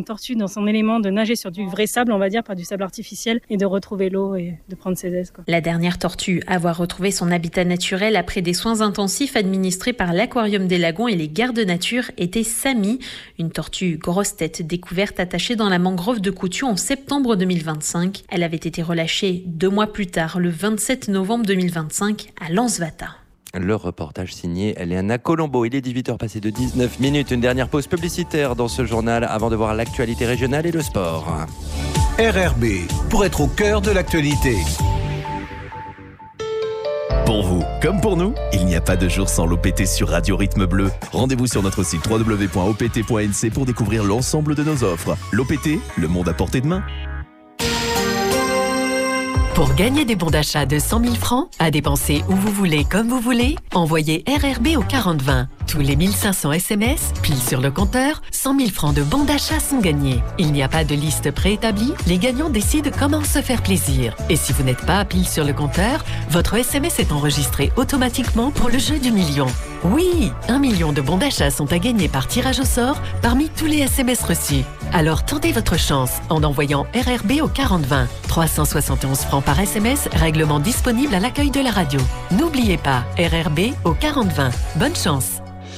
une tortue dans son élément, de nager sur du vrai sable, on va dire, pas du sable artificiel, et de retrouver l'eau et de prendre ses aises, quoi. La dernière tortue à avoir retrouvé son habitat naturel après des soins intensifs administrés par l'Aquarium des Lagons et les gardes nature était Samy, une tortue grosse tête découverte attachée dans la mangrove de Coutu en septembre 2025. Elle avait été relâchée 2 mois plus tard, le 27 novembre 2025, à Lansvata. Le reportage signé Léana Colombo. Il est 18h passé de 19 minutes. Une dernière pause publicitaire dans ce journal avant de voir l'actualité régionale et le sport. RRB, pour être au cœur de l'actualité. Pour vous, comme pour nous, il n'y a pas de jour sans l'OPT sur Radio Rythme Bleu. Rendez-vous sur notre site www.opt.nc pour découvrir l'ensemble de nos offres. L'OPT, le monde à portée de main. Pour gagner des bons d'achat de 100 000 francs, à dépenser où vous voulez, comme vous voulez, envoyez RRB au 4020. Tous les 1500 SMS, pile sur le compteur, 100 000 francs de bons d'achat sont gagnés. Il n'y a pas de liste préétablie, les gagnants décident comment se faire plaisir. Et si vous n'êtes pas pile sur le compteur, votre SMS est enregistré automatiquement pour le jeu du million. Oui, 1 million de bons d'achat sont à gagner par tirage au sort parmi tous les SMS reçus. Alors tentez votre chance en envoyant RRB au 4020. 371 francs par SMS, règlement disponible à l'accueil de la radio. N'oubliez pas, RRB au 4020. Bonne chance.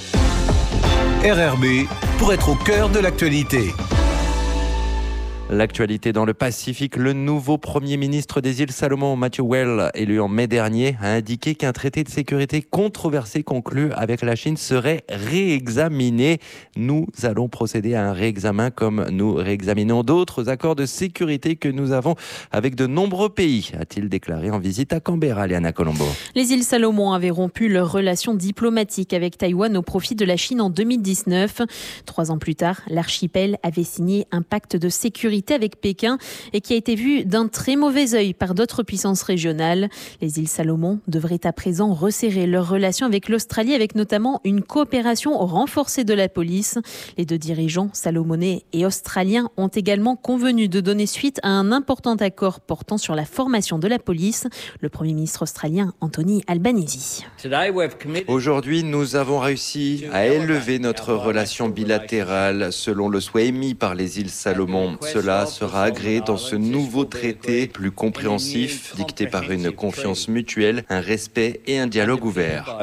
RRB, pour être au cœur de l'actualité. L'actualité dans le Pacifique, le nouveau Premier ministre des îles Salomon, Matthew Whale, élu en mai dernier, a indiqué qu'un traité de sécurité controversé conclu avec la Chine serait réexaminé. Nous allons procéder à un réexamen comme nous réexaminons d'autres accords de sécurité que nous avons avec de nombreux pays, a-t-il déclaré en visite à Canberra, Léana Colombo. Les îles Salomon avaient rompu leurs relations diplomatiques avec Taïwan au profit de la Chine en 2019. 3 ans plus tard, l'archipel avait signé un pacte de sécurité avec Pékin et qui a été vu d'un très mauvais œil par d'autres puissances régionales. Les îles Salomon devraient à présent resserrer leurs relations avec l'Australie, avec notamment une coopération renforcée de la police. Les 2 dirigeants salomonais et australiens ont également convenu de donner suite à un important accord portant sur la formation de la police. Le Premier ministre australien Anthony Albanese. Aujourd'hui, nous avons réussi à élever notre relation bilatérale selon le souhait émis par les îles Salomon. Cela sera agréé dans ce nouveau traité plus compréhensif, dicté par une confiance mutuelle, un respect et un dialogue ouvert.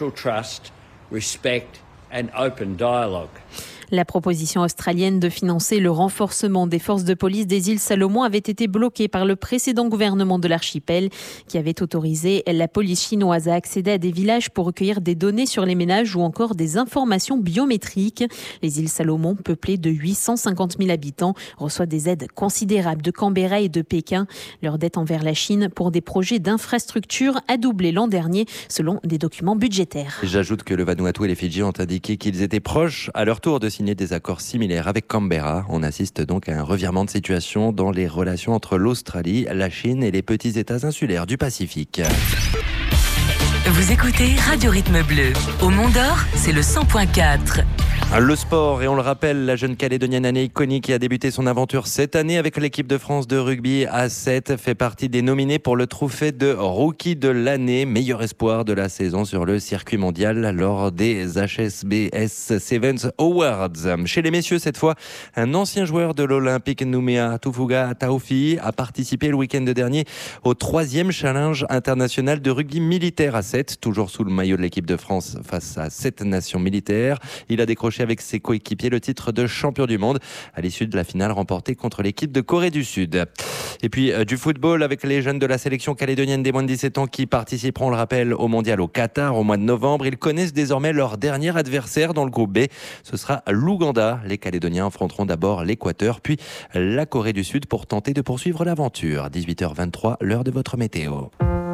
La proposition australienne de financer le renforcement des forces de police des îles Salomon avait été bloquée par le précédent gouvernement de l'archipel qui avait autorisé la police chinoise à accéder à des villages pour recueillir des données sur les ménages ou encore des informations biométriques. Les îles Salomon, peuplées de 850 000 habitants, reçoivent des aides considérables de Canberra et de Pékin. Leur dette envers la Chine pour des projets d'infrastructure a doublé l'an dernier selon des documents budgétaires. J'ajoute que le Vanuatu et les Fidji ont indiqué qu'ils étaient proches à leur tour de signer des accords similaires avec Canberra. On assiste donc à un revirement de situation dans les relations entre l'Australie, la Chine et les petits États insulaires du Pacifique. Vous écoutez Radio Rythme Bleu. Au Mont d'Or, c'est le 100.4. Le sport, et on le rappelle, la jeune Calédonienne Anaïk Conny qui a débuté son aventure cette année avec l'équipe de France de rugby à 7 fait partie des nominés pour le trophée de Rookie de l'année, meilleur espoir de la saison sur le circuit mondial lors des HSBS Sevens Awards. Chez les messieurs, cette fois, un ancien joueur de l'Olympique Nouméa, Tufuga Taofi, a participé le week-end dernier au 3e challenge international de rugby militaire à 7, toujours sous le maillot de l'équipe de France face à 7 nations militaires. Il a décroché avec ses coéquipiers le titre de champion du monde à l'issue de la finale remportée contre l'équipe de Corée du Sud. Et puis du football avec les jeunes de la sélection calédonienne des moins de 17 ans qui participeront, on le rappelle, au mondial au Qatar au mois de novembre. Ils connaissent désormais leur dernier adversaire dans le groupe B. Ce sera l'Ouganda. Les Calédoniens affronteront d'abord l'Équateur puis la Corée du Sud pour tenter de poursuivre l'aventure. 18h23, l'heure de votre météo.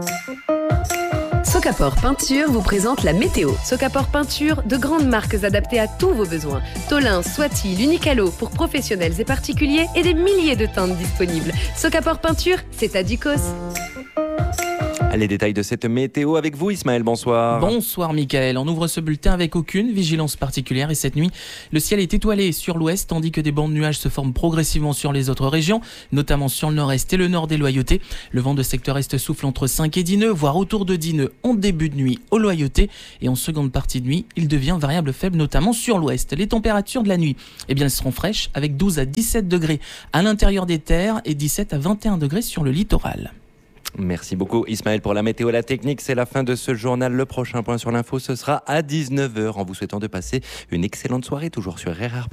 Socapor Peinture vous présente la météo. Socapor Peinture, de grandes marques adaptées à tous vos besoins. Tolin, Swati, l'Unicalo pour professionnels et particuliers et des milliers de teintes disponibles. Socapor Peinture, c'est à Ducos. Les détails de cette météo avec vous, Ismaël, bonsoir. Bonsoir Mickaël, on ouvre ce bulletin avec aucune vigilance particulière et cette nuit, le ciel est étoilé sur l'ouest tandis que des bancs de nuages se forment progressivement sur les autres régions, notamment sur le nord-est et le nord des Loyautés. Le vent de secteur est souffle entre 5 et 10 nœuds, voire autour de 10 nœuds en début de nuit aux Loyautés et en seconde partie de nuit, il devient variable faible notamment sur l'ouest. Les températures de la nuit, elles seront fraîches avec 12 à 17 degrés à l'intérieur des terres et 17 à 21 degrés sur le littoral. Merci beaucoup Ismaël pour la météo et la technique. C'est la fin de ce journal. Le prochain point sur l'info, ce sera à 19h en vous souhaitant de passer une excellente soirée toujours sur RRB.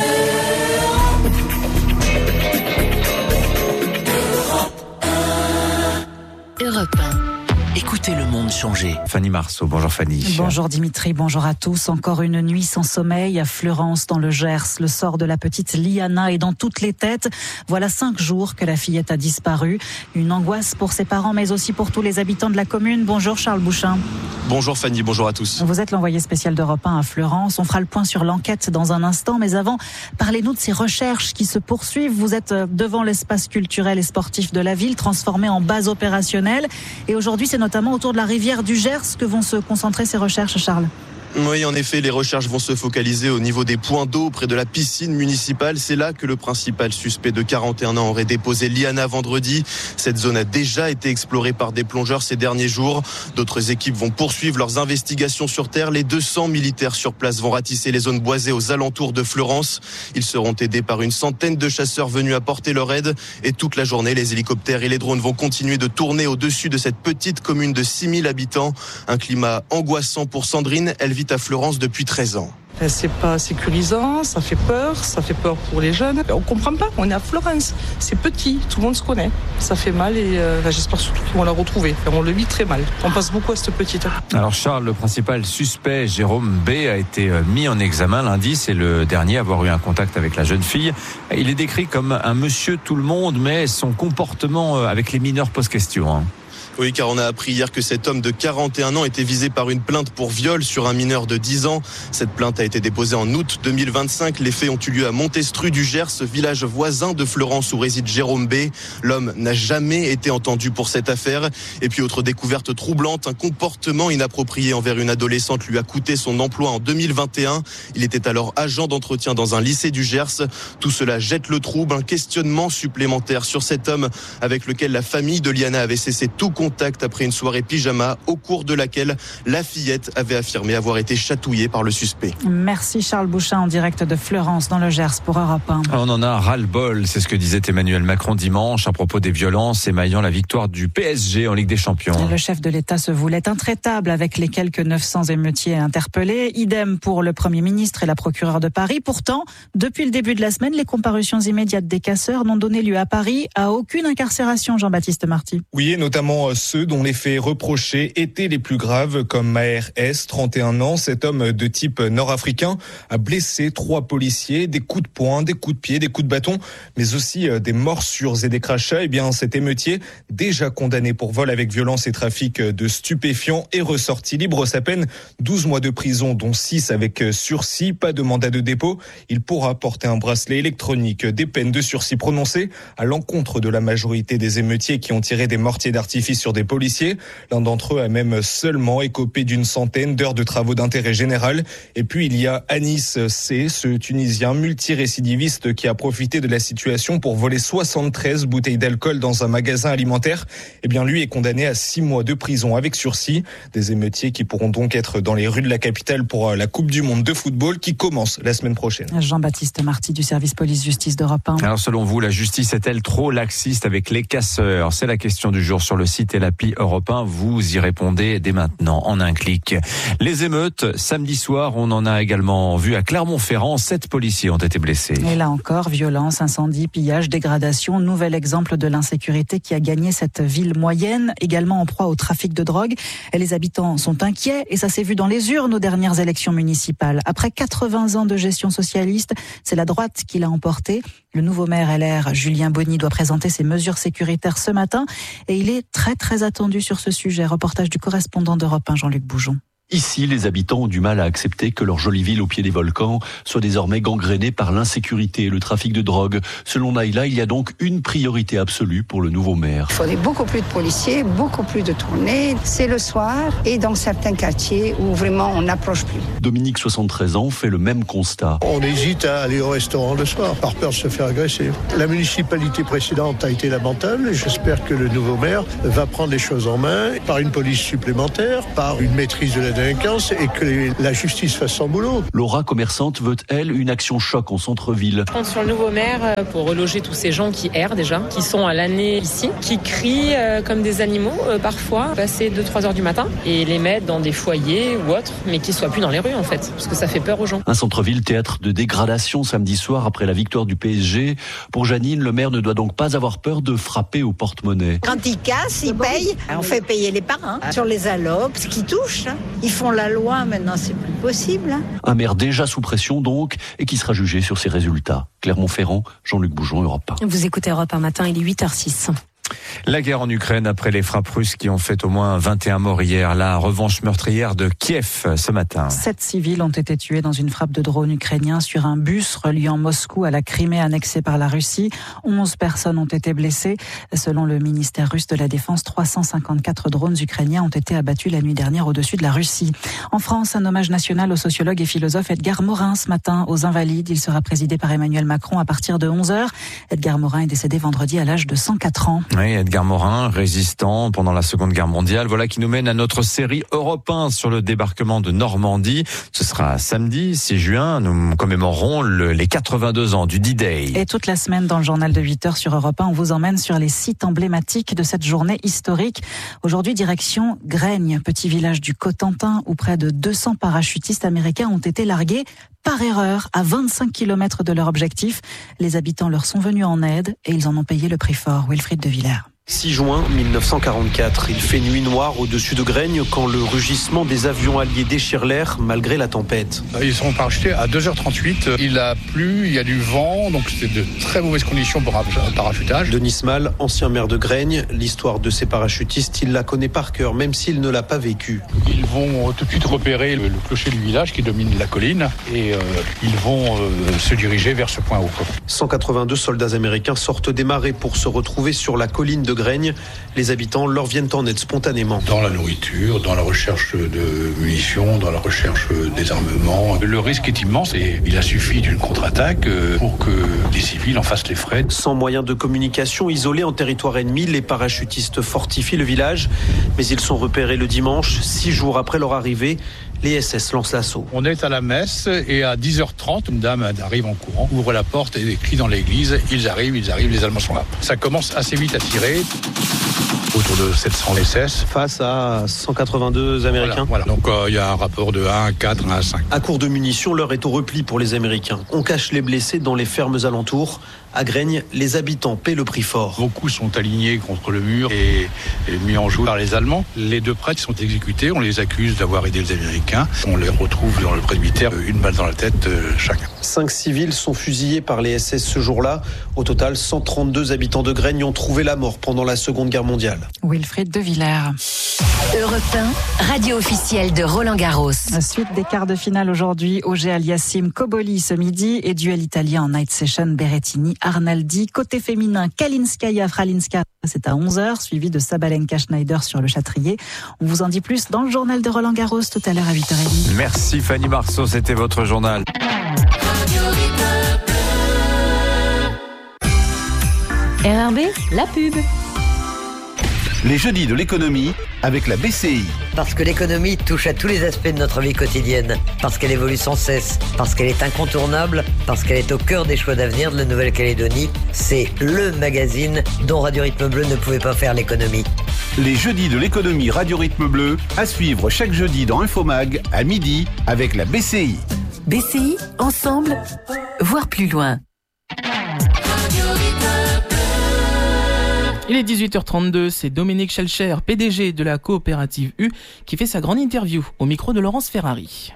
Europe 1. Écoutez le monde changer. Fanny Marceau, bonjour Fanny. Bonjour Dimitri, bonjour à tous. Encore une nuit sans sommeil à Fleurance dans le Gers. Le sort de la petite Liana est dans toutes les têtes. Voilà 5 jours que la fillette a disparu. Une angoisse pour ses parents mais aussi pour tous les habitants de la commune. Bonjour Charles Bouchin. Bonjour Fanny, bonjour à tous. Vous êtes l'envoyé spécial d'Europe 1 à Fleurance. On fera le point sur l'enquête dans un instant. Mais avant, parlez-nous de ces recherches qui se poursuivent. Vous êtes devant l'espace culturel et sportif de la ville, transformé en base opérationnelle. Et aujourd'hui, c'est notamment autour de la rivière du Gers que vont se concentrer ces recherches, Charles. Oui, en effet, les recherches vont se focaliser au niveau des points d'eau près de la piscine municipale. C'est là que le principal suspect de 41 ans aurait déposé Liana vendredi. Cette zone a déjà été explorée par des plongeurs ces derniers jours. D'autres équipes vont poursuivre leurs investigations sur terre. Les 200 militaires sur place vont ratisser les zones boisées aux alentours de Fleurance. Ils seront aidés par une centaine de chasseurs venus apporter leur aide. Et toute la journée, les hélicoptères et les drones vont continuer de tourner au-dessus de cette petite commune de 6000 habitants. Un climat angoissant pour Sandrine. Elle vit à Fleurance depuis 13 ans. C'est pas sécurisant, ça fait peur pour les jeunes. On comprend pas, on est à Fleurance, c'est petit, tout le monde se connaît. Ça fait mal et j'espère surtout qu'ils vont la retrouver. On le vit très mal, on passe beaucoup à cette petite. Alors Charles, le principal suspect, Jérôme B, a été mis en examen lundi. C'est le dernier à avoir eu un contact avec la jeune fille. Il est décrit comme un monsieur tout le monde, mais son comportement avec les mineurs pose question. Oui, car on a appris hier que cet homme de 41 ans était visé par une plainte pour viol sur un mineur de 10 ans. Cette plainte a été déposée en août 2025. Les faits ont eu lieu à Montestru du Gers, village voisin de Fleurance où réside Jérôme B. L'homme n'a jamais été entendu pour cette affaire. Et puis autre découverte troublante, un comportement inapproprié envers une adolescente lui a coûté son emploi en 2021. Il était alors agent d'entretien dans un lycée du Gers. Tout cela jette le trouble, un questionnement supplémentaire sur cet homme avec lequel la famille de Liana avait cessé tout contact après une soirée pyjama au cours de laquelle la fillette avait affirmé avoir été chatouillée par le suspect. Merci Charles Bouchin en direct de Fleurance dans le Gers pour Europe 1. On en a ras-le-bol, c'est ce que disait Emmanuel Macron dimanche à propos des violences émaillant la victoire du PSG en Ligue des Champions. Le chef de l'État se voulait intraitable avec les quelques 900 émeutiers interpellés. Idem pour le Premier ministre et la procureure de Paris. Pourtant, depuis le début de la semaine, les comparutions immédiates des casseurs n'ont donné lieu à Paris à aucune incarcération, Jean-Baptiste Marty. Oui, et notamment ceux dont les faits reprochés étaient les plus graves, comme Maher S, 31 ans. Cet homme de type nord-africain a blessé 3 policiers, des coups de poing, des coups de pied, des coups de bâton, mais aussi des morsures et des crachats. Eh bien, cet émeutier, déjà condamné pour vol avec violence et trafic de stupéfiants, est ressorti libre. Sa peine, 12 mois de prison, dont 6 avec sursis, pas de mandat de dépôt. Il pourra porter un bracelet électronique. Des peines de sursis prononcées à l'encontre de la majorité des émeutiers qui ont tiré des mortiers d'artifice sur des policiers. L'un d'entre eux a même seulement écopé d'une centaine d'heures de travaux d'intérêt général. Et puis il y a Anis C, ce Tunisien multirécidiviste qui a profité de la situation pour voler 73 bouteilles d'alcool dans un magasin alimentaire. Eh bien lui est condamné à 6 mois de prison avec sursis. Des émeutiers qui pourront donc être dans les rues de la capitale pour la Coupe du Monde de football qui commence la semaine prochaine. Jean-Baptiste Marty du service police-justice d'Europe 1. Alors selon vous, la justice est-elle trop laxiste avec les casseurs ? C'est la question du jour sur le site et l'appli Europe 1. Vous y répondez dès maintenant en un clic. Les émeutes, samedi soir, on en a également vu à Clermont-Ferrand. 7 policiers ont été blessés. Et là encore, violence, incendie, pillage, dégradation. Nouvel exemple de l'insécurité qui a gagné cette ville moyenne, également en proie au trafic de drogue. Et les habitants sont inquiets et ça s'est vu dans les urnes aux dernières élections municipales. Après 80 ans de gestion socialiste, c'est la droite qui l'a emporté. Le nouveau maire LR, Julien Bonny, doit présenter ses mesures sécuritaires ce matin et il est très attendu sur ce sujet. Reportage du correspondant d'Europe 1, Jean-Luc Boujon. Ici, les habitants ont du mal à accepter que leur jolie ville au pied des volcans soit désormais gangrénée par l'insécurité et le trafic de drogue. Selon Naïla, il y a donc une priorité absolue pour le nouveau maire. Il faudrait beaucoup plus de policiers, beaucoup plus de tournées. C'est le soir et dans certains quartiers où vraiment on n'approche plus. Dominique, 73 ans, fait le même constat. On hésite à aller au restaurant le soir par peur de se faire agresser. La municipalité précédente a été lamentable. J'espère que le nouveau maire va prendre les choses en main par une police supplémentaire, par une maîtrise de la délinquance et que la justice fasse son boulot. Laura, commerçante, veut, elle, une action choc en centre-ville. Je compte sur le nouveau maire pour reloger tous ces gens qui errent déjà, qui sont à l'année ici, qui crient comme des animaux parfois, passer 2-3 heures du matin et les mettre dans des foyers ou autres, mais qui ne soient plus dans les rues en fait, parce que ça fait peur aux gens. Un centre-ville théâtre de dégradation samedi soir après la victoire du PSG. Pour Janine, le maire ne doit donc pas avoir peur de frapper au porte-monnaie. Quand ils cassent, ils payent. On fait payer les parrains sur les allocs, ce qui touche. Ils font la loi, maintenant c'est plus possible. Un maire déjà sous pression donc, et qui sera jugé sur ses résultats. Clermont-Ferrand, Jean-Luc Boujon, Europe 1. Vous écoutez Europe 1 matin, il est 8h06. La guerre en Ukraine après les frappes russes qui ont fait au moins 21 morts hier. La revanche meurtrière de Kiev ce matin. 7 civils ont été tués dans une frappe de drone ukrainien sur un bus reliant Moscou à la Crimée annexée par la Russie. 11 personnes ont été blessées. Selon le ministère russe de la Défense, 354 drones ukrainiens ont été abattus la nuit dernière au-dessus de la Russie. En France, un hommage national au sociologue et philosophe Edgar Morin ce matin aux Invalides. Il sera présidé par Emmanuel Macron à partir de 11h. Edgar Morin est décédé vendredi à l'âge de 104 ans. Oui, Edgar Morin, résistant pendant la Seconde Guerre mondiale. Voilà qui nous mène à notre série Europe 1 sur le débarquement de Normandie. Ce sera samedi 6 juin. Nous commémorerons les 82 ans du D-Day. Et toute la semaine dans le journal de 8h sur Europe 1, on vous emmène sur les sites emblématiques de cette journée historique. Aujourd'hui, direction Graigne, petit village du Cotentin où près de 200 parachutistes américains ont été largués par erreur à 25 km de leur objectif. Les habitants leur sont venus en aide et ils en ont payé le prix fort. Wilfried de Villers. 6 juin 1944, il fait nuit noire au-dessus de Graigne quand le rugissement des avions alliés déchire l'air malgré la tempête. Ils sont parachutés à 2h38, il a plu, il y a du vent, donc c'était de très mauvaises conditions pour un parachutage. Denis Mal, ancien maire de Graigne, l'histoire de ces parachutistes, il la connaît par cœur, même s'il ne l'a pas vécue. Ils vont tout de suite repérer le clocher du village qui domine la colline et ils vont se diriger vers ce point haut. 182 soldats américains sortent des marais pour se retrouver sur la colline de Graigne. Les habitants leur viennent en aide spontanément. Dans la nourriture, dans la recherche de munitions, dans la recherche des armements. Le risque est immense et il a suffi d'une contre-attaque pour que les civils en fassent les frais. Sans moyens de communication, isolés en territoire ennemi, les parachutistes fortifient le village. Mais ils sont repérés le dimanche, 6 jours après leur arrivée. Les SS lancent l'assaut. On est à la messe et à 10h30, une dame arrive en courant, ouvre la porte et crie dans l'église. Ils arrivent, les Allemands sont là. Ça commence assez vite à tirer. Autour de 700 SS. Face à 182 Américains. Voilà. Donc il y a un rapport de 1 à 4, 1 à 5. À court de munitions, l'heure est au repli pour les Américains. On cache les blessés dans les fermes alentours. À Graigne, les habitants paient le prix fort. Beaucoup sont alignés contre le mur et mis en joue par les Allemands. Les 2 prêtres sont exécutés. On les accuse d'avoir aidé les Américains. On les retrouve dans le presbytère, une balle dans la tête chacun. 5 civils sont fusillés par les SS ce jour-là. Au total, 132 habitants de Graigne ont trouvé la mort pendant la Seconde Guerre mondiale. Wilfried de Villers. Europe 1, radio officielle de Roland-Garros. Suite des quarts de finale aujourd'hui, Auger-Aliassime Koboli ce midi et duel italien en night session Berrettini-Arnaldi. Côté féminin, Kalinskaya-Fralinska, c'est à 11h, suivi de Sabalenka-Schneider sur le Châtrier. On vous en dit plus dans le journal de Roland-Garros tout à l'heure à 8h30. Merci Fanny Marceau, c'était votre journal. RRB, la pub. Les jeudis de l'économie avec la BCI. Parce que l'économie touche à tous les aspects de notre vie quotidienne. Parce qu'elle évolue sans cesse. Parce qu'elle est incontournable. Parce qu'elle est au cœur des choix d'avenir de la Nouvelle-Calédonie. C'est le magazine dont Radio Rythme Bleu ne pouvait pas faire l'économie. Les jeudis de l'économie Radio Rythme Bleu à suivre chaque jeudi dans Infomag à midi avec la BCI. BCI, ensemble, voir plus loin. Il est 18h32, c'est Dominique Schelcher, PDG de la coopérative U, qui fait sa grande interview au micro de Laurence Ferrari.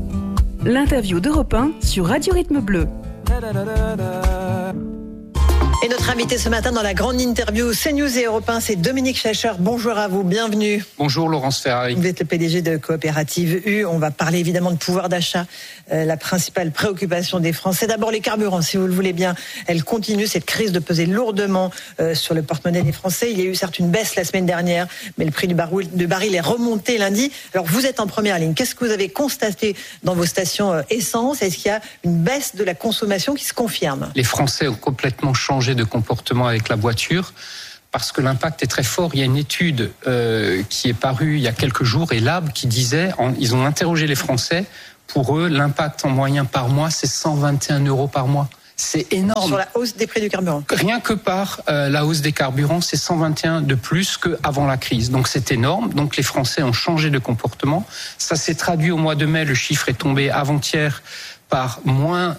L'interview d'Europe 1 sur Radio Rythme Bleu. Et notre invité ce matin dans la grande interview CNews et Europe 1, c'est Dominique Schelcher. Bonjour à vous, bienvenue. Bonjour Laurence Ferrari. Vous êtes le PDG de Coopérative U. On va parler évidemment de pouvoir d'achat, la principale préoccupation des Français. D'abord les carburants, si vous le voulez bien. Elle continue, cette crise, de peser lourdement sur le porte-monnaie des Français. Il y a eu certes une baisse la semaine dernière, mais le prix du baril est remonté lundi. Alors vous êtes en première ligne. Qu'est-ce que vous avez constaté dans vos stations essence? Est-ce qu'il y a une baisse de la consommation qui se confirme? Les Français ont complètement changé de comportement avec la voiture parce que l'impact est très fort. Il y a une étude qui est parue il y a quelques jours et Lab qui disait, ils ont interrogé les Français, pour eux l'impact en moyen par mois c'est 121 € par mois. C'est énorme. Sur la hausse des prix du carburant. Rien que par la hausse des carburants, c'est 121 de plus qu'avant la crise. Donc c'est énorme. Donc les Français ont changé de comportement. Ça s'est traduit au mois de mai. Le chiffre est tombé avant-hier par moins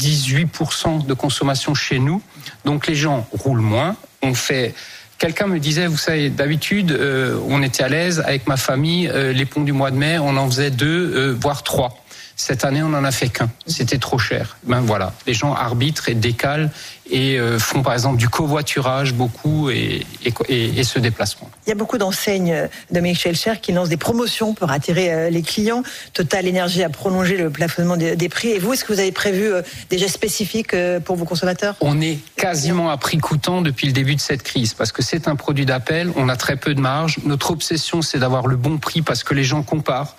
18% de consommation chez nous. Donc les gens roulent moins. Quelqu'un me disait, vous savez, d'habitude, on était à l'aise avec ma famille. Les ponts du mois de mai, on en faisait 2, voire 3. Cette année, on n'en a fait qu'un. C'était trop cher. Ben voilà, les gens arbitrent et décalent et font par exemple du covoiturage beaucoup et ce déplacement. Il y a beaucoup d'enseignes, Dominique Schelcher, qui lancent des promotions pour attirer les clients. Total Énergie a prolongé le plafonnement des prix. Et vous, est-ce que vous avez prévu des gestes spécifiques pour vos consommateurs? On est quasiment à prix coûtant depuis le début de cette crise parce que c'est un produit d'appel, on a très peu de marge. Notre obsession, c'est d'avoir le bon prix parce que les gens comparent.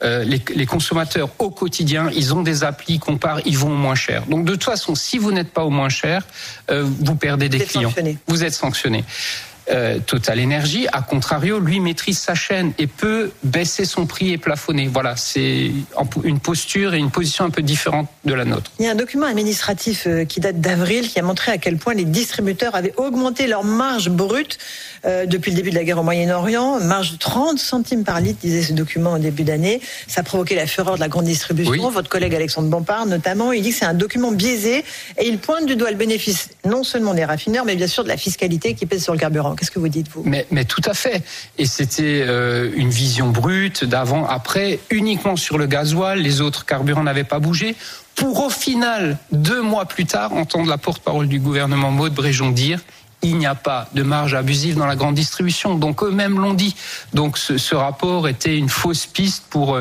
Les consommateurs au quotidien, ils ont des applis, comparent, ils vont au moins cher. Donc de toute façon, si vous n'êtes pas au moins cher, vous perdez des clients. Vous êtes sanctionné. Total Énergie, à contrario, lui maîtrise sa chaîne et peut baisser son prix et plafonner. Voilà, c'est une posture et une position un peu différente de la nôtre. Il y a un document administratif qui date d'avril qui a montré à quel point les distributeurs avaient augmenté leur marge brute depuis le début de la guerre au Moyen-Orient. Marge de 30 centimes par litre, disait ce document au début d'année. Ça a provoqué la fureur de la grande distribution. Oui. Votre collègue Alexandre Bompard, notamment, il dit que c'est un document biaisé et il pointe du doigt le bénéfice non seulement des raffineurs, mais bien sûr de la fiscalité qui pèse sur le carburant. Qu'est-ce que vous dites, vous? Mais tout à fait. Et c'était une vision brute d'avant, après, uniquement sur le gasoil. Les autres carburants n'avaient pas bougé. Pour au final, 2 mois plus tard, entendre la porte-parole du gouvernement Maud Bréjon dire il n'y a pas de marge abusive dans la grande distribution. Donc eux-mêmes l'ont dit. Donc ce rapport était une fausse piste pour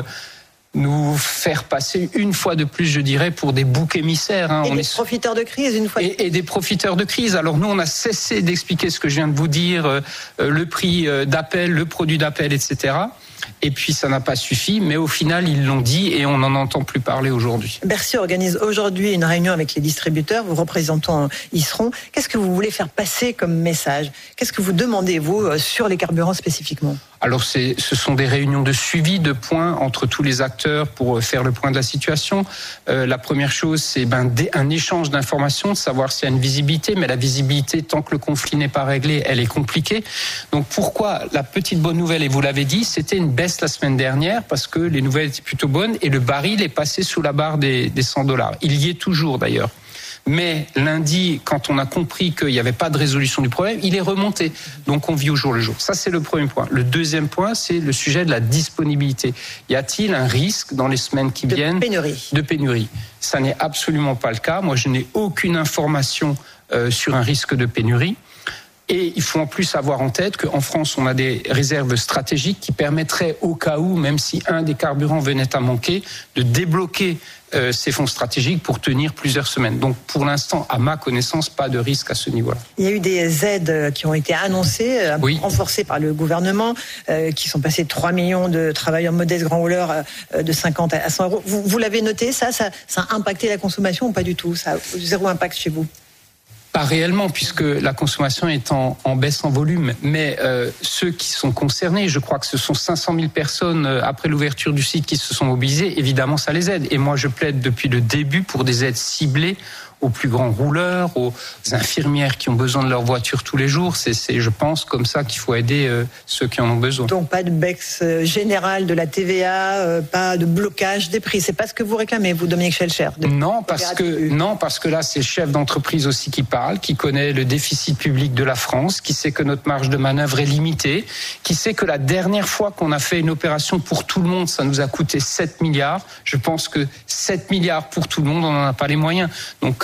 nous faire passer une fois de plus, je dirais, pour des boucs émissaires. Et des profiteurs de crise, une fois. Et des profiteurs de crise. Alors nous, on a cessé d'expliquer ce que je viens de vous dire, le prix d'appel, le produit d'appel, etc. Et puis ça n'a pas suffi, mais au final ils l'ont dit et on n'en entend plus parler aujourd'hui. Bercy organise aujourd'hui une réunion avec les distributeurs, vos représentants y seront. Qu'est-ce que vous voulez faire passer comme message? Qu'est-ce que vous demandez, vous, sur les carburants spécifiquement? Alors ce sont des réunions de suivi de points entre tous les acteurs pour faire le point de la situation. La première chose, c'est un échange d'informations, de savoir s'il y a une visibilité, mais la visibilité, tant que le conflit n'est pas réglé, elle est compliquée. Donc pourquoi la petite bonne nouvelle, et vous l'avez dit, c'était une baisse la semaine dernière parce que les nouvelles étaient plutôt bonnes et le baril est passé sous la barre des $100. Il y est toujours d'ailleurs. Mais lundi, quand on a compris qu'il n'y avait pas de résolution du problème, il est remonté. Donc on vit au jour le jour. Ça, c'est le premier point. Le deuxième point, c'est le sujet de la disponibilité. Y a-t-il un risque dans les semaines qui viennent de pénurie? Ça n'est absolument pas le cas. Moi, je n'ai aucune information sur un risque de pénurie. Et il faut en plus avoir en tête qu'en France, on a des réserves stratégiques qui permettraient, au cas où, même si un des carburants venait à manquer, de débloquer ces fonds stratégiques pour tenir plusieurs semaines. Donc pour l'instant, à ma connaissance, pas de risque à ce niveau-là. Il y a eu des aides qui ont été annoncées, renforcées par le gouvernement, qui sont passées de 3 millions de travailleurs modestes grands rouleurs de 50 à 100 euros. Vous l'avez noté, ça a impacté la consommation ou pas du tout? Ça a zéro impact chez vous? Pas réellement, puisque la consommation est en baisse en volume. Mais ceux qui sont concernés, je crois que ce sont 500 000 personnes après l'ouverture du site qui se sont mobilisées, évidemment ça les aide. Et moi je plaide depuis le début pour des aides ciblées aux plus grands rouleurs, aux infirmières qui ont besoin de leur voiture tous les jours. C'est je pense, comme ça qu'il faut aider ceux qui en ont besoin. Donc pas de baisse générale de la TVA, pas de blocage des prix. C'est pas ce que vous réclamez, vous, Dominique Schelcher? Non, parce que là, c'est le chef d'entreprise aussi qui parle, qui connaît le déficit public de la France, qui sait que notre marge de manœuvre est limitée, qui sait que la dernière fois qu'on a fait une opération pour tout le monde, ça nous a coûté 7 milliards. Je pense que 7 milliards pour tout le monde, on n'en a pas les moyens. Donc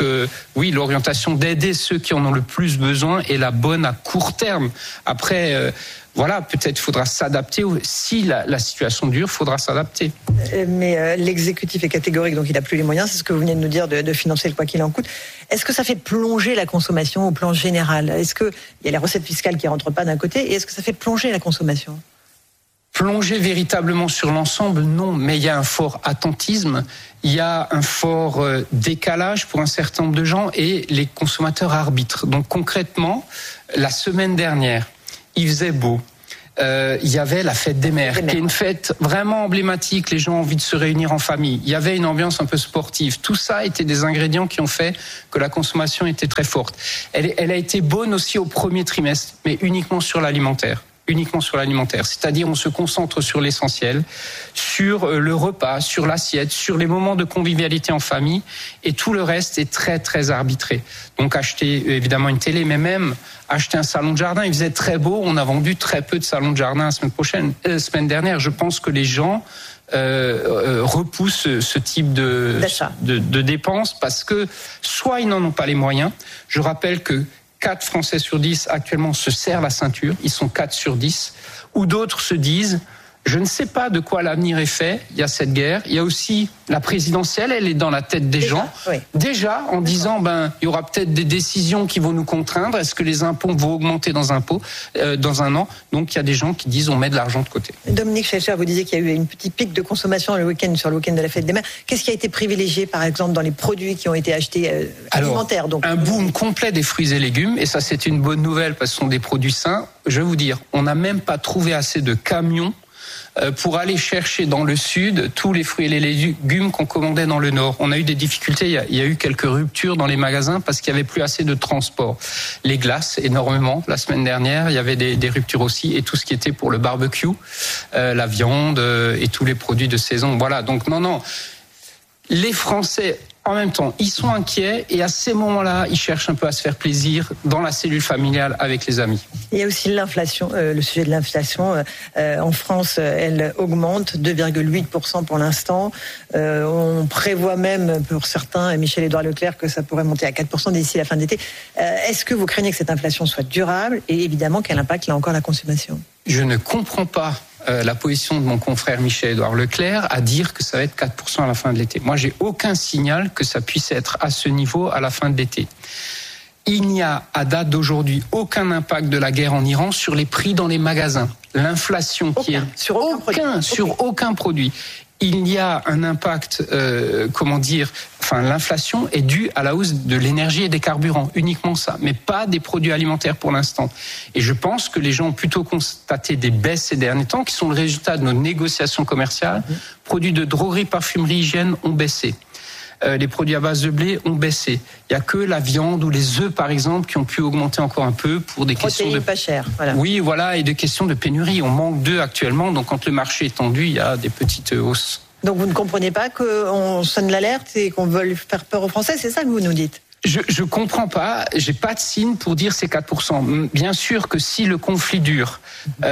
oui, l'orientation d'aider ceux qui en ont le plus besoin est la bonne à court terme. Après, voilà, peut-être faudra s'adapter. Si la situation dure, il faudra s'adapter. Mais l'exécutif est catégorique, donc il n'a plus les moyens. C'est ce que vous venez de nous dire, de financer le quoi qu'il en coûte. Est-ce que ça fait plonger la consommation au plan général ? Est-ce qu'il y a les recettes fiscales qui ne rentrent pas d'un côté ? Et est-ce que ça fait plonger la consommation ? Plonger véritablement sur l'ensemble, non. Mais il y a un fort attentisme, il y a un fort décalage pour un certain nombre de gens et les consommateurs arbitrent. Donc concrètement, la semaine dernière, il faisait beau. Il y avait la fête des mères, qui est une fête vraiment emblématique. Les gens ont envie de se réunir en famille. Il y avait une ambiance un peu sportive. Tout ça étaient des ingrédients qui ont fait que la consommation était très forte. Elle a été bonne aussi au premier trimestre, mais uniquement sur l'alimentaire. C'est-à-dire on se concentre sur l'essentiel, sur le repas, sur l'assiette, sur les moments de convivialité en famille, et tout le reste est très très arbitré. Donc acheter évidemment une télé, mais même acheter un salon de jardin, il faisait très beau, on a vendu très peu de salons de jardin la semaine dernière. Je pense que les gens repoussent ce type de dépenses parce que soit ils n'en ont pas les moyens. Je rappelle que 4 Français sur 10 actuellement se serrent la ceinture, ils sont 4 sur 10, ou d'autres se disent je ne sais pas de quoi l'avenir est fait, il y a cette guerre, il y a aussi la présidentielle, elle est dans la tête des gens, déjà en disant il y aura peut-être des décisions qui vont nous contraindre, est-ce que les impôts vont augmenter dans un an, donc il y a des gens qui disent on met de l'argent de côté. Dominique Schelcher, vous disiez qu'il y a eu une petite pique de consommation sur le week-end de la fête des mères, qu'est-ce qui a été privilégié par exemple dans les produits qui ont été achetés alimentaires donc? Un boom complet des fruits et légumes, et ça c'est une bonne nouvelle parce que ce sont des produits sains. Je vais vous dire, on n'a même pas trouvé assez de camions pour aller chercher dans le sud tous les fruits et les légumes qu'on commandait dans le nord. On a eu des difficultés, il y a eu quelques ruptures dans les magasins parce qu'il n'y avait plus assez de transport. Les glaces, énormément. La semaine dernière, il y avait des ruptures aussi, et tout ce qui était pour le barbecue, la viande et tous les produits de saison. Voilà, donc non. Les Français, en même temps, ils sont inquiets et à ces moments-là, ils cherchent un peu à se faire plaisir dans la cellule familiale avec les amis. Il y a aussi l'inflation, le sujet de l'inflation. En France, elle augmente 2,8% pour l'instant. On prévoit même pour certains, Michel-Édouard Leclerc, que ça pourrait monter à 4% d'ici la fin de l'été. Est-ce que vous craignez que cette inflation soit durable et évidemment quel impact là encore la consommation ? Je ne comprends pas la position de mon confrère Michel-Édouard Leclerc à dire que ça va être 4% à la fin de l'été. Moi, j'ai aucun signal que ça puisse être à ce niveau à la fin de l'été. Il n'y a, à date d'aujourd'hui, aucun impact de la guerre en Iran sur les prix dans les magasins. L'inflation sur aucun produit. Il y a un impact, l'inflation est due à la hausse de l'énergie et des carburants, uniquement ça, mais pas des produits alimentaires pour l'instant. Et je pense que les gens ont plutôt constaté des baisses ces derniers temps, qui sont le résultat de nos négociations commerciales. Produits de droguerie, parfumerie, hygiène ont baissé. Les produits à base de blé ont baissé. Il n'y a que la viande ou les œufs, par exemple, qui ont pu augmenter encore un peu pour des questions de pas cher. Voilà. Oui, voilà, et des questions de pénurie. On manque d'œufs actuellement, donc quand le marché est tendu, il y a des petites hausses. Donc vous ne comprenez pas qu'on sonne l'alerte et qu'on veut faire peur aux Français, c'est ça que vous nous dites ? Je comprends pas, j'ai pas de signe pour dire c'est 4%. Bien sûr que si le conflit dure,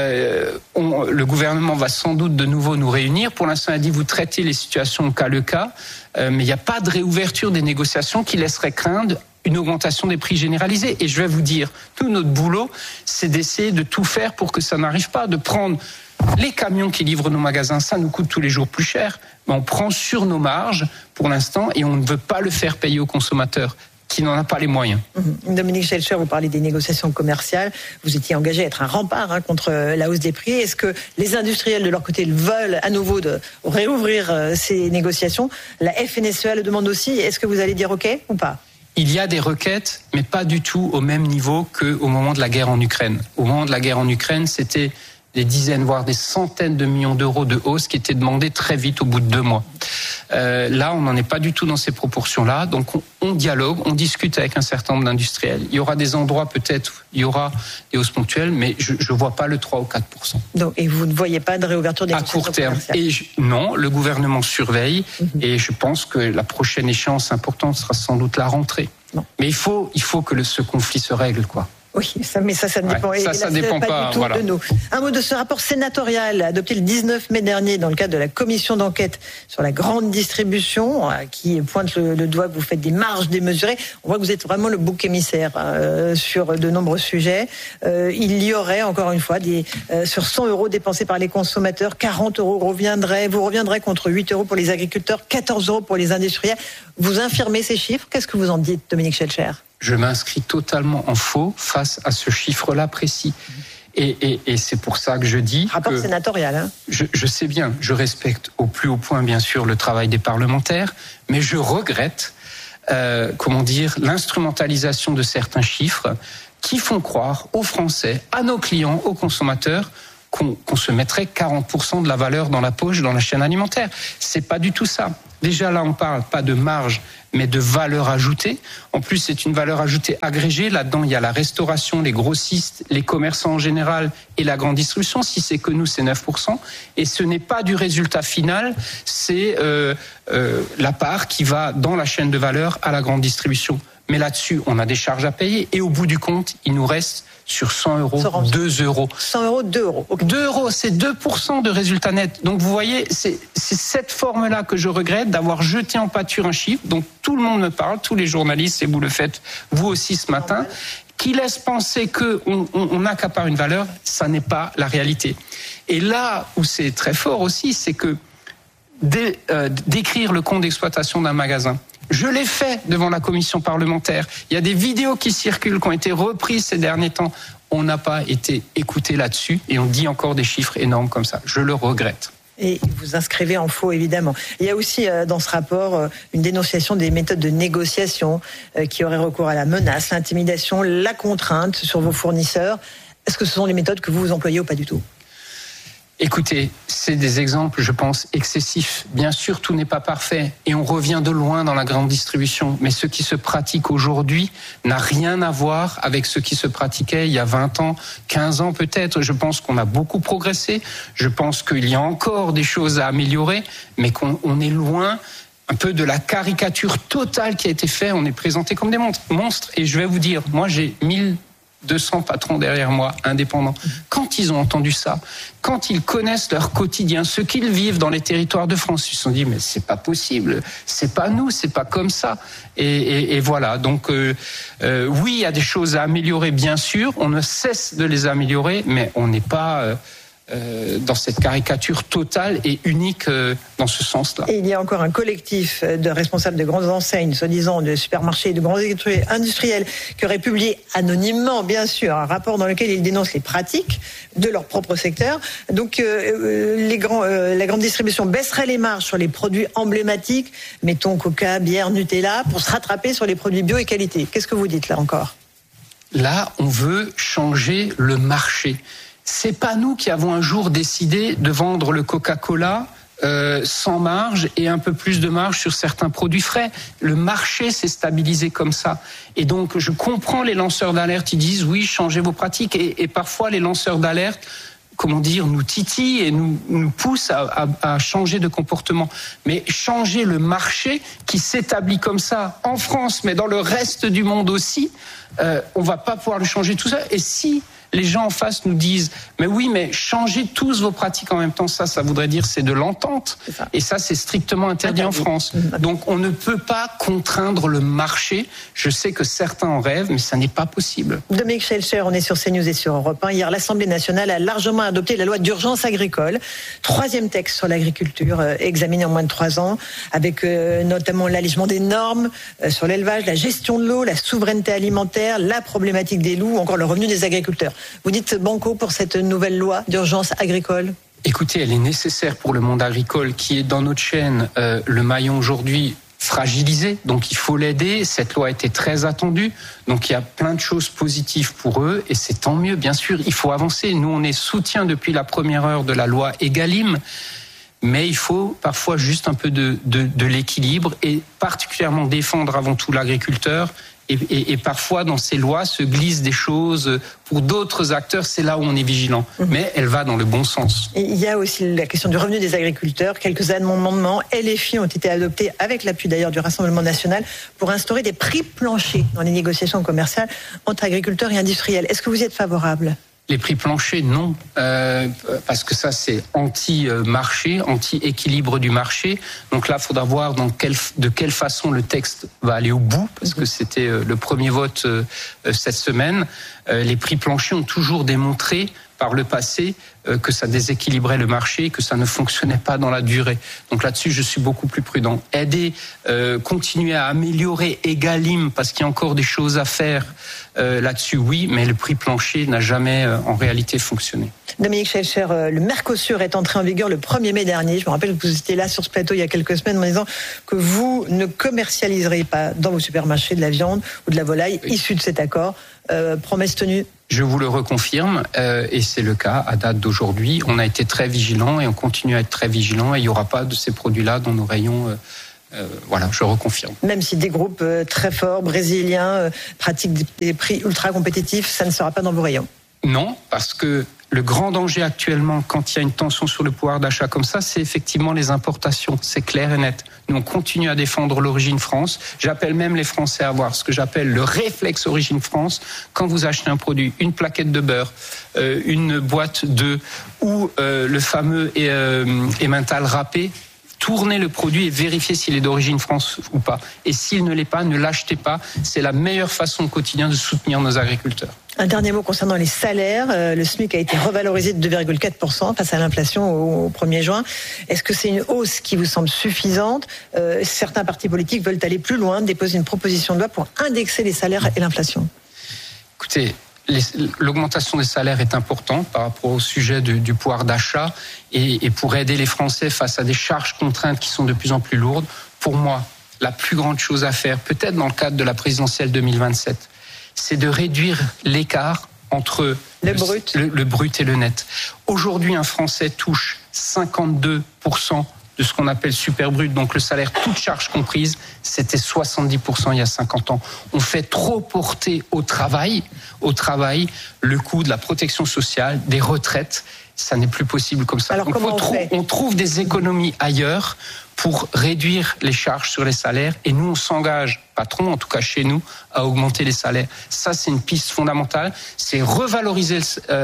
le gouvernement va sans doute de nouveau nous réunir. Pour l'instant, il a dit vous traitez les situations au cas le cas, mais il n'y a pas de réouverture des négociations qui laisserait craindre une augmentation des prix généralisés. Et je vais vous dire, tout notre boulot, c'est d'essayer de tout faire pour que ça n'arrive pas, de prendre les camions qui livrent nos magasins, ça nous coûte tous les jours plus cher, mais on prend sur nos marges pour l'instant et on ne veut pas le faire payer aux consommateurs qui n'en a pas les moyens. Dominique Schelcher, vous parlez des négociations commerciales. Vous étiez engagé à être un rempart contre la hausse des prix. Est-ce que les industriels, de leur côté, veulent à nouveau réouvrir ces négociations ? La FNSEA le demande aussi. Est-ce que vous allez dire OK ou pas ? Il y a des requêtes, mais pas du tout au même niveau qu'au moment de la guerre en Ukraine. Au moment de la guerre en Ukraine, c'était des dizaines, voire des centaines de millions d'euros de hausse qui étaient demandés très vite au bout de 2 mois. Là, on n'en est pas du tout dans ces proportions-là. Donc, on dialogue, on discute avec un certain nombre d'industriels. Il y aura des endroits, peut-être, où il y aura des hausses ponctuelles, mais je ne vois pas le 3 ou 4%. Donc, et vous ne voyez pas de réouverture des négociations commerciales ? À court terme. Non, le gouvernement surveille et je pense que la prochaine échéance importante sera sans doute la rentrée. Non. Mais il faut que ce conflit se règle, quoi. Oui, ça dépend. Ouais, ça dépend pas du tout de nous. Un mot de ce rapport sénatorial adopté le 19 mai dernier dans le cadre de la commission d'enquête sur la grande distribution, qui pointe le doigt que vous faites des marges démesurées. On voit que vous êtes vraiment le bouc émissaire sur de nombreux sujets. Il y aurait, encore une fois, sur 100 € dépensés par les consommateurs, 40 € vous reviendrez contre 8 € pour les agriculteurs, 14 € pour les industriels. Vous infirmez ces chiffres. Qu'est-ce que vous en dites, Dominique Schelcher ? Je m'inscris totalement en faux face à ce chiffre-là précis. Et c'est pour ça que je dis... Rapport sénatorial, hein. Je sais bien, je respecte au plus haut point, bien sûr, le travail des parlementaires, mais je regrette, l'instrumentalisation de certains chiffres qui font croire aux Français, à nos clients, aux consommateurs, qu'on se mettrait 40% de la valeur dans la poche dans la chaîne alimentaire. C'est pas du tout ça. Déjà là, on parle pas de marge, mais de valeur ajoutée. En plus, c'est une valeur ajoutée agrégée. Là-dedans, il y a la restauration, les grossistes, les commerçants en général et la grande distribution. Si c'est que nous, c'est 9%. Et ce n'est pas du résultat final, c'est la part qui va dans la chaîne de valeur à la grande distribution. Mais là-dessus, on a des charges à payer. Et au bout du compte, il nous reste sur 100 €, 2 €. 100 €, 2 €. Okay. 2 €, c'est 2% de résultat net. Donc vous voyez, c'est cette forme-là que je regrette d'avoir jeté en pâture un chiffre dont tout le monde me parle, tous les journalistes, et vous le faites vous aussi ce matin, qui laisse penser qu'on accapare une valeur. Ça n'est pas la réalité. Et là où c'est très fort aussi, c'est que décrire le compte d'exploitation d'un magasin, je l'ai fait devant la commission parlementaire. Il y a des vidéos qui circulent, qui ont été reprises ces derniers temps. On n'a pas été écouté là-dessus et on dit encore des chiffres énormes comme ça. Je le regrette. Et vous inscrivez en faux, évidemment. Il y a aussi dans ce rapport une dénonciation des méthodes de négociation qui auraient recours à la menace, l'intimidation, la contrainte sur vos fournisseurs. Est-ce que ce sont les méthodes que vous employez ou pas du tout ? Écoutez, c'est des exemples, je pense, excessifs. Bien sûr, tout n'est pas parfait et on revient de loin dans la grande distribution. Mais ce qui se pratique aujourd'hui n'a rien à voir avec ce qui se pratiquait il y a 20 ans, 15 ans peut-être. Je pense qu'on a beaucoup progressé. Je pense qu'il y a encore des choses à améliorer, mais qu'on est loin un peu de la caricature totale qui a été faite. On est présenté comme des monstres. Et je vais vous dire, moi j'ai 1200 patrons derrière moi, indépendants. Quand ils ont entendu ça, quand ils connaissent leur quotidien, ce qu'ils vivent dans les territoires de France, ils se sont dit mais c'est pas possible, c'est pas nous, c'est pas comme ça. Et voilà. Donc oui, il y a des choses à améliorer, bien sûr. On ne cesse de les améliorer, mais on n'est pas dans cette caricature totale et unique dans ce sens-là. Et il y a encore un collectif de responsables de grandes enseignes, soi-disant de supermarchés et de grands industriels, qui aurait publié anonymement, bien sûr, un rapport dans lequel ils dénoncent les pratiques de leur propre secteur. Donc la grande distribution baisserait les marges sur les produits emblématiques, mettons Coca, bière, Nutella, pour se rattraper sur les produits bio et qualité. Qu'est-ce que vous dites là encore ? Là, on veut changer le marché. C'est pas nous qui avons un jour décidé de vendre le Coca-Cola sans marge et un peu plus de marge sur certains produits frais. Le marché s'est stabilisé comme ça. Et donc, je comprends les lanceurs d'alerte, ils disent oui, changez vos pratiques. Et parfois, les lanceurs d'alerte, nous titillent et nous poussent à changer de comportement. Mais changer le marché qui s'établit comme ça en France, mais dans le reste du monde aussi, on va pas pouvoir le changer tout ça. Et si les gens en face nous disent mais oui, mais changez tous vos pratiques en même temps, ça voudrait dire c'est de l'entente. Et ça, c'est strictement interdit en France. Donc on ne peut pas contraindre le marché. Je sais que certains en rêvent, mais ça n'est pas possible. Dominique Schelcher, on est sur CNews et sur Europe 1. Hier, l'Assemblée nationale a largement adopté la loi d'urgence agricole. 3e texte sur l'agriculture examiné en moins de 3 ans, avec notamment l'allègement des normes sur l'élevage, la gestion de l'eau, la souveraineté alimentaire, la problématique des loups, encore le revenu des agriculteurs. Vous dites banco pour cette nouvelle loi d'urgence agricole ? Écoutez, elle est nécessaire pour le monde agricole qui est dans notre chaîne le maillon aujourd'hui fragilisé, donc il faut l'aider. Cette loi a été très attendue, donc il y a plein de choses positives pour eux et c'est tant mieux, bien sûr, il faut avancer. Nous, on est soutien depuis la première heure de la loi Egalim, mais il faut parfois juste un peu de l'équilibre et particulièrement défendre avant tout l'agriculteur Et parfois, dans ces lois, se glissent des choses pour d'autres acteurs. C'est là où on est vigilant. Mais elle va dans le bon sens. Et il y a aussi la question du revenu des agriculteurs. Quelques amendements LFI ont été adoptés, avec l'appui d'ailleurs du Rassemblement national, pour instaurer des prix planchers dans les négociations commerciales entre agriculteurs et industriels. Est-ce que vous y êtes favorable ? Les prix planchers, non, parce que ça c'est anti-marché, anti-équilibre du marché. Donc là, il faudra voir de quelle façon le texte va aller au bout, parce que c'était le premier vote cette semaine. Les prix planchers ont toujours démontré par le passé que ça déséquilibrait le marché, que ça ne fonctionnait pas dans la durée. Donc là-dessus, je suis beaucoup plus prudent. Aider, continuer à améliorer Egalim, parce qu'il y a encore des choses à faire là-dessus, oui, mais le prix plancher n'a jamais en réalité fonctionné. Dominique Schelcher, le Mercosur est entré en vigueur le 1er mai dernier. Je me rappelle que vous étiez là sur ce plateau il y a quelques semaines en disant que vous ne commercialiserez pas dans vos supermarchés de la viande ou de la volaille issue de cet accord. Promesse tenue ? Je vous le reconfirme, et c'est le cas à date d'aujourd'hui. On a été très vigilants et on continue à être très vigilants, et il n'y aura pas de ces produits-là dans nos rayons. Voilà, je reconfirme. Même si des groupes très forts, brésiliens, pratiquent des prix ultra compétitifs, ça ne sera pas dans vos rayons ? Non, parce que le grand danger actuellement, quand il y a une tension sur le pouvoir d'achat comme ça, c'est effectivement les importations. C'est clair et net. Nous, on continue à défendre l'origine France. J'appelle même les Français à avoir ce que j'appelle le réflexe origine France. Quand vous achetez un produit, une plaquette de beurre, une boîte d'œufs ou le fameux Emmental râpé, tournez le produit et vérifiez s'il est d'origine France ou pas. Et s'il ne l'est pas, ne l'achetez pas. C'est la meilleure façon au quotidien de soutenir nos agriculteurs. Un dernier mot concernant les salaires. Le SMIC a été revalorisé de 2,4% face à l'inflation au 1er juin. Est-ce que c'est une hausse qui vous semble suffisante ? Certains partis politiques veulent aller plus loin, déposer une proposition de loi pour indexer les salaires et l'inflation. Écoutez, l'augmentation des salaires est importante par rapport au sujet du pouvoir d'achat et pour aider les Français face à des charges contraintes qui sont de plus en plus lourdes. Pour moi, la plus grande chose à faire, peut-être dans le cadre de la présidentielle 2027, c'est de réduire l'écart entre le brut et le net. Aujourd'hui, un Français touche 52% de ce qu'on appelle super brut, donc le salaire, toute charge comprise, c'était 70% il y a 50 ans. On fait trop porter au travail le coût de la protection sociale, des retraites. Ça n'est plus possible comme ça. Alors, donc, on trouve des économies ailleurs pour réduire les charges sur les salaires, et nous on s'engage, patron en tout cas chez nous, à augmenter les salaires. Ça c'est une piste fondamentale, c'est revaloriser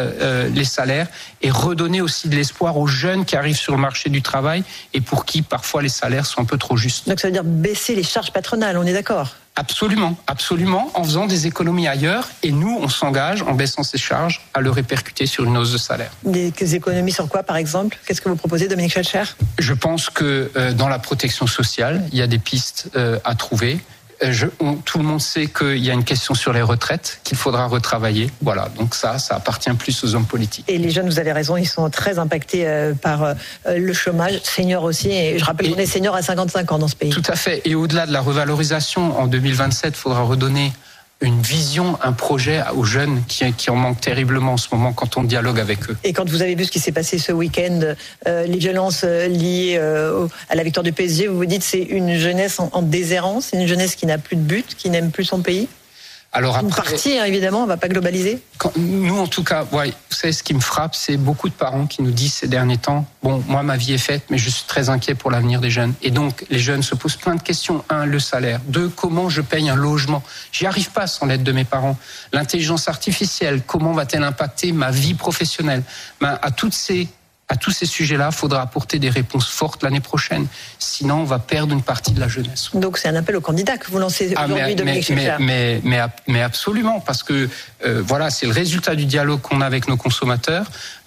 les salaires et redonner aussi de l'espoir aux jeunes qui arrivent sur le marché du travail et pour qui parfois les salaires sont un peu trop justes. Donc ça veut dire baisser les charges patronales, on est d'accord ? Absolument, en faisant des économies ailleurs, et nous on s'engage en baissant ces charges à le répercuter sur une hausse de salaire. Des économies sur quoi par exemple ? Qu'est-ce que vous proposez, Dominique Schelcher ? Je pense que dans la protection sociale, il y a des pistes à trouver. Tout le monde sait qu'il y a une question sur les retraites qu'il faudra retravailler. Voilà, donc ça appartient plus aux hommes politiques. Et les jeunes, vous avez raison, ils sont très impactés par le chômage, seniors aussi. Et je rappelle qu'on est seniors à 55 ans dans ce pays. Tout à fait. Et au-delà de la revalorisation, en 2027, il faudra redonner une vision, un projet aux jeunes qui en manquent terriblement en ce moment quand on dialogue avec eux. Et quand vous avez vu ce qui s'est passé ce week-end, les violences liées à la victoire du PSG, vous vous dites c'est une jeunesse en déshérence, c'est une jeunesse qui n'a plus de but, qui n'aime plus son pays ? Alors après, une partie, évidemment, on ne va pas globaliser. Nous, en tout cas, vous savez, ce qui me frappe, c'est beaucoup de parents qui nous disent ces derniers temps, bon, moi, ma vie est faite, mais je suis très inquiet pour l'avenir des jeunes. Et donc, les jeunes se posent plein de questions. 1, le salaire. 2, comment je paye un logement ? J'y arrive pas sans l'aide de mes parents. L'intelligence artificielle, comment va-t-elle impacter ma vie professionnelle ? À tous ces sujets-là, il faudra apporter des réponses fortes l'année prochaine. Sinon, on va perdre une partie de la jeunesse. Donc, c'est un appel aux candidats que vous lancez aujourd'hui, Dominique Schelcher. Mais absolument, parce que c'est le résultat du dialogue qu'on a avec nos consommateurs.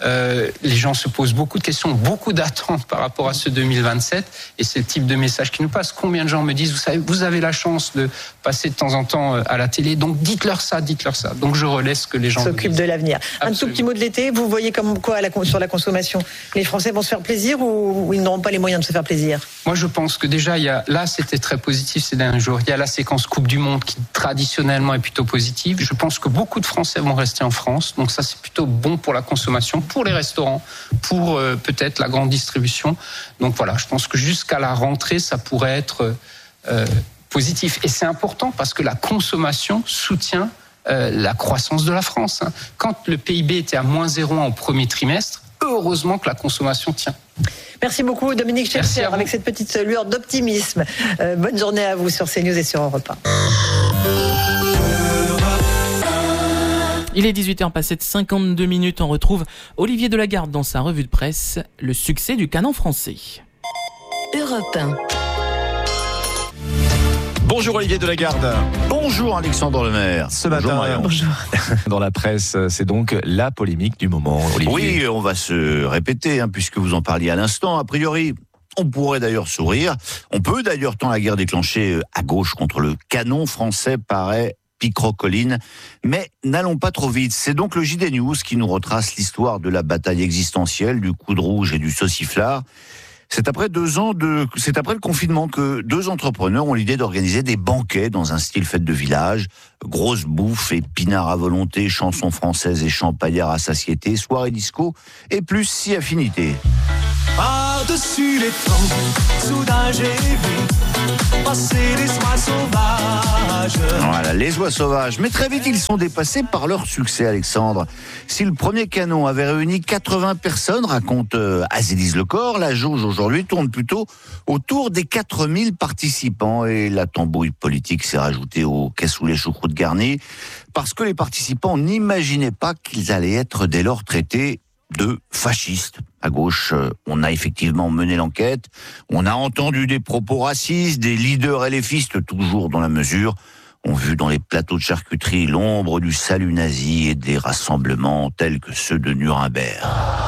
Les gens se posent beaucoup de questions, beaucoup d'attentes par rapport à ce 2027, et c'est le type de message qui nous passe. Combien de gens me disent, vous avez la chance de passer de temps en temps à la télé, donc dites-leur ça. Donc, je relaie ce que les gens s'occupent de l'avenir. Absolument. Un tout petit mot de l'été, vous voyez comme quoi sur la consommation ? Les Français vont se faire plaisir ou ils n'auront pas les moyens de se faire plaisir ? Moi, je pense que déjà, là, c'était très positif ces derniers jours. Il y a la séquence Coupe du Monde qui, traditionnellement, est plutôt positive. Je pense que beaucoup de Français vont rester en France. Donc ça, c'est plutôt bon pour la consommation, pour les restaurants, pour peut-être la grande distribution. Donc voilà, je pense que jusqu'à la rentrée, ça pourrait être positif. Et c'est important parce que la consommation soutient la croissance de la France. Quand le PIB était à -0,1 au premier trimestre, heureusement que la consommation tient. Merci beaucoup Dominique Schelcher avec cette petite lueur d'optimisme. Bonne journée à vous sur CNews et sur Europe 1. Il est 18h passé de 52 minutes. On retrouve Olivier Delagarde dans sa revue de presse. Le succès du canon français. Europe 1. Bonjour Olivier Delagarde. Bonjour Alexandre Lemaire. Ce matin, dans la presse, c'est donc la polémique du moment, Olivier. Oui, on va se répéter, puisque vous en parliez à l'instant. A priori, on pourrait d'ailleurs sourire. On peut d'ailleurs, tant la guerre déclenchée à gauche contre le canon français paraît picrocolline. Mais n'allons pas trop vite. C'est donc le JD News qui nous retrace l'histoire de la bataille existentielle, du coup de rouge et du sauciflard. C'est après le confinement que 2 entrepreneurs ont l'idée d'organiser des banquets dans un style fête de village. Grosse bouffe, épinards à volonté, chansons françaises et champagnards à satiété, soirée disco et plus si affinité. Par-dessus les temps, soudain j'ai vu passer les oies sauvages. Voilà, les oies sauvages. Mais très vite, ils sont dépassés par leur succès, Alexandre. Si le premier canon avait réuni 80 personnes, raconte Azélise Lecor, la jauge aujourd'hui tourne plutôt autour des 4000 participants. Et la tambouille politique s'est rajoutée au cassoulet choucroute garni, parce que les participants n'imaginaient pas qu'ils allaient être dès lors traités de fascistes. À gauche, on a effectivement mené l'enquête, on a entendu des propos racistes, des leaders LFistes toujours dans la mesure, ont vu dans les plateaux de charcuterie l'ombre du salut nazi et des rassemblements tels que ceux de Nuremberg.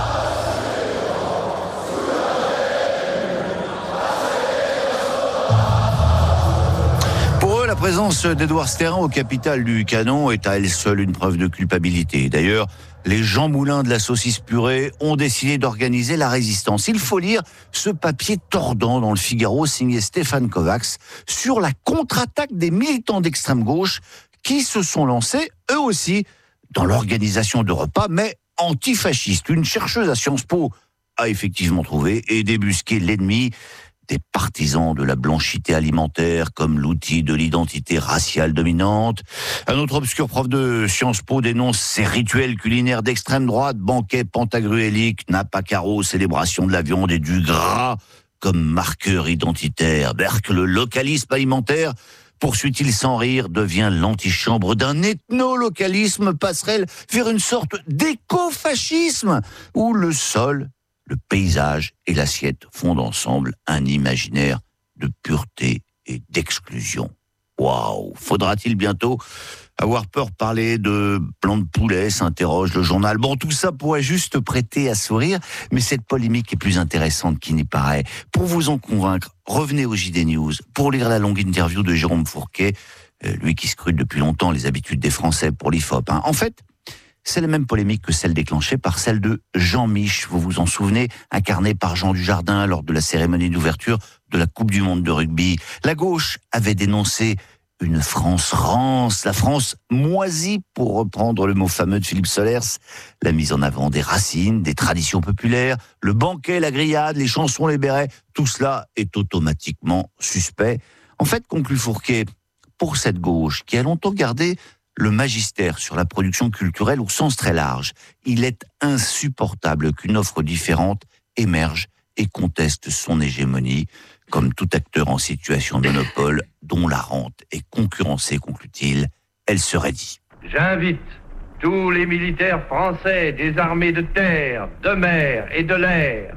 Pour eux, la présence d'Édouard Sterrin au capital du canon est à elle seule une preuve de culpabilité. D'ailleurs, les Jean Moulin de la saucisse purée ont décidé d'organiser la résistance. Il faut lire ce papier tordant dans le Figaro signé Stéphane Kovacs sur la contre-attaque des militants d'extrême gauche qui se sont lancés, eux aussi, dans l'organisation de repas, mais antifascistes. Une chercheuse à Sciences Po a effectivement trouvé et débusqué l'ennemi des partisans de la blanchité alimentaire comme l'outil de l'identité raciale dominante. Un autre obscur prof de Sciences Po dénonce ces rituels culinaires d'extrême droite, banquets pentagruéliques, nappes à carreaux, célébration de la viande et du gras comme marqueur identitaire. Berck, le localisme alimentaire, poursuit-il sans rire, devient l'antichambre d'un ethno-localisme, passerelle vers une sorte d'écofascisme où le sol, le paysage et l'assiette font ensemble un imaginaire de pureté et d'exclusion. Waouh! Faudra-t-il bientôt avoir peur de parler de blanc de poulet, s'interroge le journal. Bon, tout ça pourrait juste prêter à sourire, mais cette polémique est plus intéressante qu'il n'y paraît. Pour vous en convaincre, revenez au JD News pour lire la longue interview de Jérôme Fourquet, lui qui scrute depuis longtemps les habitudes des Français pour l'IFOP. En fait, c'est la même polémique que celle déclenchée par celle de Jean Mich, vous vous en souvenez, incarné par Jean Dujardin lors de la cérémonie d'ouverture de la Coupe du Monde de rugby. La gauche avait dénoncé une France rance, la France moisie, pour reprendre le mot fameux de Philippe Solers, la mise en avant des racines, des traditions populaires, le banquet, la grillade, les chansons, les bérets, tout cela est automatiquement suspect. En fait, conclut Fourquet, pour cette gauche qui a longtemps gardé le magistère sur la production culturelle au sens très large, il est insupportable qu'une offre différente émerge et conteste son hégémonie, comme tout acteur en situation de monopole dont la rente est concurrencée, conclut-il, elle serait dit. J'invite tous les militaires français des armées de terre, de mer et de l'air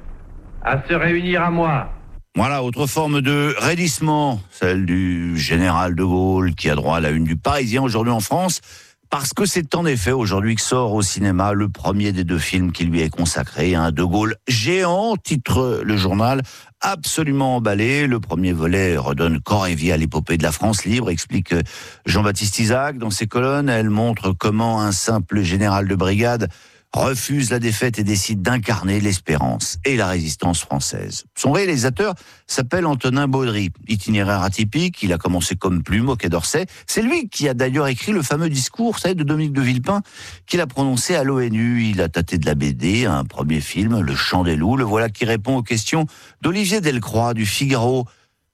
à se réunir à moi. Voilà, autre forme de raidissement, celle du général de Gaulle qui a droit à la une du Parisien aujourd'hui en France, parce que c'est en effet aujourd'hui que sort au cinéma le premier des 2 films qui lui est consacré, un De Gaulle géant, titre le journal, absolument emballé. Le premier volet redonne corps et vie à l'épopée de la France libre, explique Jean-Baptiste Isaac dans ses colonnes. Elle montre comment un simple général de brigade refuse la défaite et décide d'incarner l'espérance et la résistance française. Son réalisateur s'appelle Antonin Baudry. Itinéraire atypique, il a commencé comme plume au Quai d'Orsay. C'est lui qui a d'ailleurs écrit le fameux discours, vous savez, de Dominique de Villepin, qu'il a prononcé à l'ONU. Il a tâté de la BD, un premier film, Le Chant des loups. Le voilà qui répond aux questions d'Olivier Delcroix du Figaro.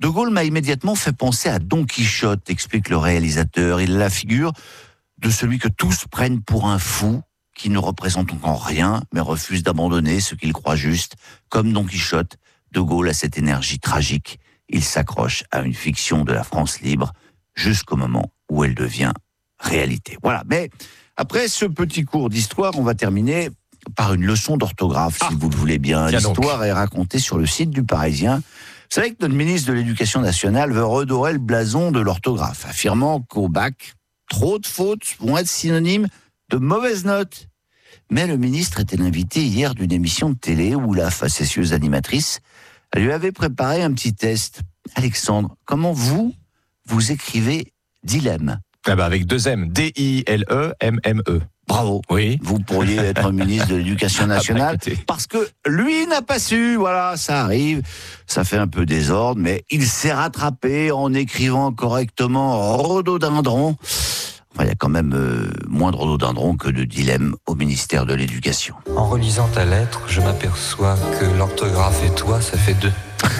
De Gaulle m'a immédiatement fait penser à Don Quichotte, explique le réalisateur. Il a la figure de celui que tous prennent pour un fou, qui ne représente encore rien, mais refuse d'abandonner ce qu'il croit juste. Comme Don Quichotte, De Gaulle a cette énergie tragique. Il s'accroche à une fiction de la France libre jusqu'au moment où elle devient réalité. Voilà, mais après ce petit cours d'histoire, on va terminer par une leçon d'orthographe, si vous le voulez bien. L'histoire est racontée sur le site du Parisien. Vous savez que notre ministre de l'Éducation nationale veut redorer le blason de l'orthographe, affirmant qu'au bac, trop de fautes vont être synonymes de mauvaises notes. Mais le ministre était l'invité hier d'une émission de télé où la facétieuse animatrice lui avait préparé un petit test. Alexandre, comment vous écrivez dilemme? Avec 2 M, D-I-L-E-M-M-E. Bravo. Oui. Vous pourriez être ministre de l'Éducation nationale parce que lui n'a pas su. Voilà, ça arrive. Ça fait un peu désordre, mais il s'est rattrapé en écrivant correctement rhododendron. Enfin, il y a quand même moins de rhododendron que de dilemme au ministère de l'Éducation. En relisant ta lettre, je m'aperçois que l'orthographe et toi, ça fait 2.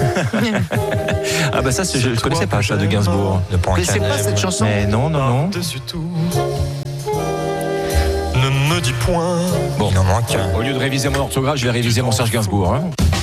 Ah bah ça, je ne connaissais pas, ça, de Gainsbourg. Mais c'est pas cette chanson? Mais non. Dessus tout. Ne me dis point. Bon, il en manque un. Au lieu de réviser mon orthographe, je vais réviser mon Serge Gainsbourg.